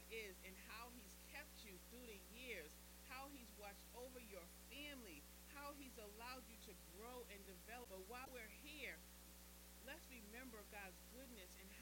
is and how He's kept you through the years, how He's watched over your family, how He's allowed you to grow and develop. But while we're here, let's remember God's goodness and